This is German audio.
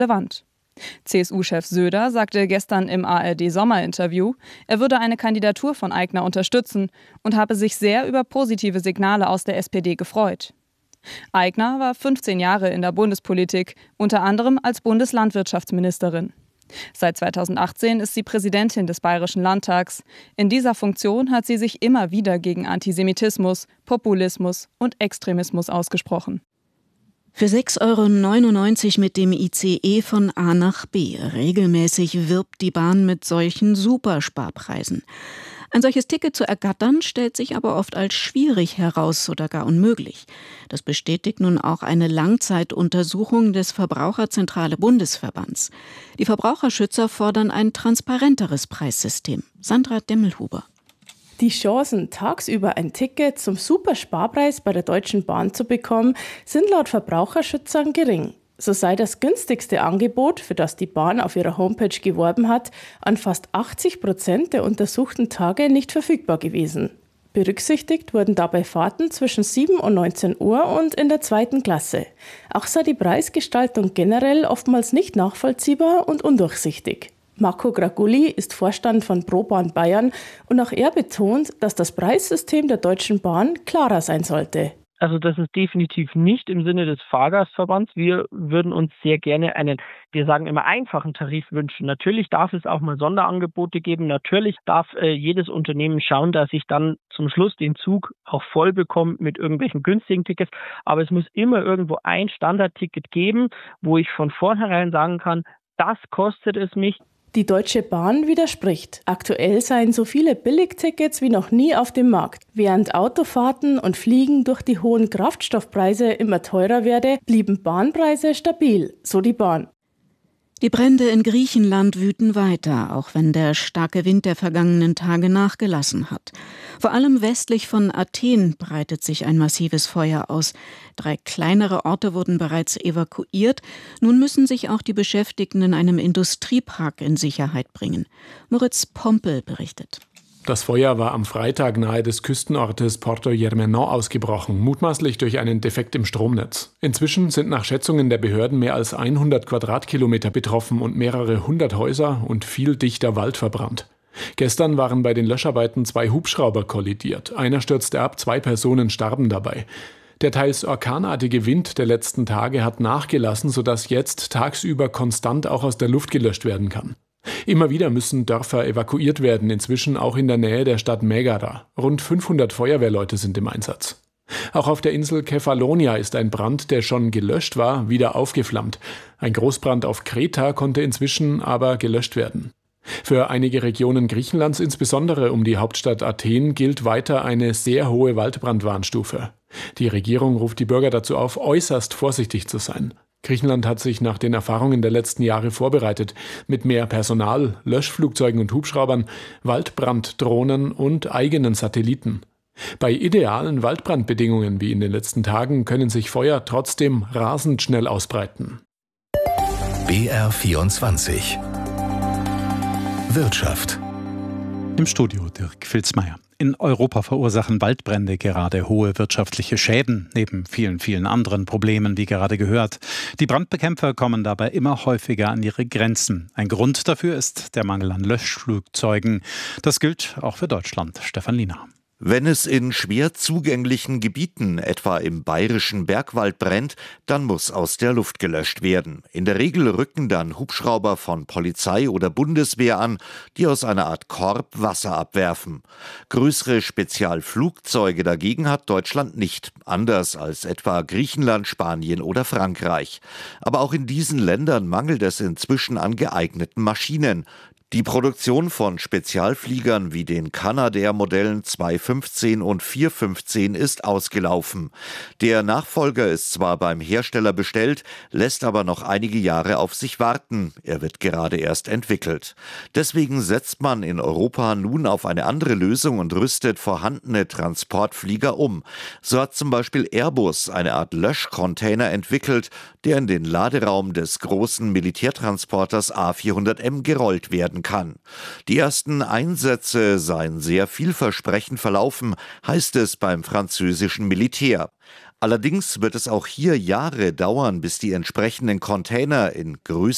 relevant. CSU-Chef Söder sagte gestern im ARD-Sommerinterview, er würde eine Kandidatur von Aigner unterstützen und habe sich sehr über positive Signale aus der SPD gefreut. Aigner war 15 Jahre in der Bundespolitik, unter anderem als Bundeslandwirtschaftsministerin. Seit 2018 ist sie Präsidentin des Bayerischen Landtags. In dieser Funktion hat sie sich immer wieder gegen Antisemitismus, Populismus und Extremismus ausgesprochen. Für 6,99 € mit dem ICE von A nach B. Regelmäßig wirbt die Bahn mit solchen Supersparpreisen. Ein solches Ticket zu ergattern, stellt sich aber oft als schwierig heraus oder gar unmöglich. Das bestätigt nun auch eine Langzeituntersuchung des Verbraucherzentrale Bundesverbands. Die Verbraucherschützer fordern ein transparenteres Preissystem. Sandra Demmelhuber. Die Chancen, tagsüber ein Ticket zum Supersparpreis bei der Deutschen Bahn zu bekommen, sind laut Verbraucherschützern gering. So sei das günstigste Angebot, für das die Bahn auf ihrer Homepage geworben hat, an fast 80% der untersuchten Tage nicht verfügbar gewesen. Berücksichtigt wurden dabei Fahrten zwischen 7 und 19 Uhr und in der zweiten Klasse. Auch sei die Preisgestaltung generell oftmals nicht nachvollziehbar und undurchsichtig. Marco Gragulli ist Vorstand von ProBahn Bayern und auch er betont, dass das Preissystem der Deutschen Bahn klarer sein sollte. Also das ist definitiv nicht im Sinne des Fahrgastverbands. Wir würden uns sehr gerne wir sagen immer einfachen Tarif wünschen. Natürlich darf es auch mal Sonderangebote geben. Natürlich darf jedes Unternehmen schauen, dass ich dann zum Schluss den Zug auch voll bekomme mit irgendwelchen günstigen Tickets. Aber es muss immer irgendwo ein Standardticket geben, wo ich von vornherein sagen kann, das kostet es mich. Die Deutsche Bahn widerspricht. Aktuell seien so viele Billigtickets wie noch nie auf dem Markt. Während Autofahrten und Fliegen durch die hohen Kraftstoffpreise immer teurer werde, blieben Bahnpreise stabil, so die Bahn. Die Brände in Griechenland wüten weiter, auch wenn der starke Wind der vergangenen Tage nachgelassen hat. Vor allem westlich von Athen breitet sich ein massives Feuer aus. 3 kleinere Orte wurden bereits evakuiert. Nun müssen sich auch die Beschäftigten in einem Industriepark in Sicherheit bringen. Moritz Pompel berichtet. Das Feuer war am Freitag nahe des Küstenortes Porto Germenon ausgebrochen, mutmaßlich durch einen Defekt im Stromnetz. Inzwischen sind nach Schätzungen der Behörden mehr als 100 Quadratkilometer betroffen und mehrere hundert Häuser und viel dichter Wald verbrannt. Gestern waren bei den Löscharbeiten 2 Hubschrauber kollidiert. Einer stürzte ab, 2 Personen starben dabei. Der teils orkanartige Wind der letzten Tage hat nachgelassen, sodass jetzt tagsüber konstant auch aus der Luft gelöscht werden kann. Immer wieder müssen Dörfer evakuiert werden, inzwischen auch in der Nähe der Stadt Megara. Rund 500 Feuerwehrleute sind im Einsatz. Auch auf der Insel Kefalonia ist ein Brand, der schon gelöscht war, wieder aufgeflammt. Ein Großbrand auf Kreta konnte inzwischen aber gelöscht werden. Für einige Regionen Griechenlands, insbesondere um die Hauptstadt Athen, gilt weiter eine sehr hohe Waldbrandwarnstufe. Die Regierung ruft die Bürger dazu auf, äußerst vorsichtig zu sein. Griechenland hat sich nach den Erfahrungen der letzten Jahre vorbereitet, mit mehr Personal, Löschflugzeugen und Hubschraubern, Waldbranddrohnen und eigenen Satelliten. Bei idealen Waldbrandbedingungen wie in den letzten Tagen können sich Feuer trotzdem rasend schnell ausbreiten. BR24 Wirtschaft. Im Studio Dirk Filzmeier. In Europa verursachen Waldbrände gerade hohe wirtschaftliche Schäden, neben vielen, vielen anderen Problemen, wie gerade gehört. Die Brandbekämpfer kommen dabei immer häufiger an ihre Grenzen. Ein Grund dafür ist der Mangel an Löschflugzeugen. Das gilt auch für Deutschland. Stefan Liener. Wenn es in schwer zugänglichen Gebieten, etwa im bayerischen Bergwald, brennt, dann muss aus der Luft gelöscht werden. In der Regel rücken dann Hubschrauber von Polizei oder Bundeswehr an, die aus einer Art Korb Wasser abwerfen. Größere Spezialflugzeuge dagegen hat Deutschland nicht, anders als etwa Griechenland, Spanien oder Frankreich. Aber auch in diesen Ländern mangelt es inzwischen an geeigneten Maschinen. Die Produktion von Spezialfliegern wie den Canadair-Modellen 215 und 415 ist ausgelaufen. Der Nachfolger ist zwar beim Hersteller bestellt, lässt aber noch einige Jahre auf sich warten. Er wird gerade erst entwickelt. Deswegen setzt man in Europa nun auf eine andere Lösung und rüstet vorhandene Transportflieger um. So hat zum Beispiel Airbus eine Art Löschcontainer entwickelt, der in den Laderaum des großen Militärtransporters A400M gerollt werden kann. Die ersten Einsätze seien sehr vielversprechend verlaufen, heißt es beim französischen Militär. Allerdings wird es auch hier Jahre dauern, bis die entsprechenden Container in größeren